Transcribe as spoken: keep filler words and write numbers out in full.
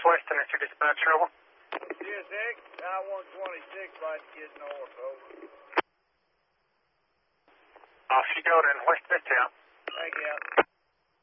Weston, it's your dispatch trouble. C S X, I one twenty-six, right to get north, over. Off you go then, West Midtown. Thank you.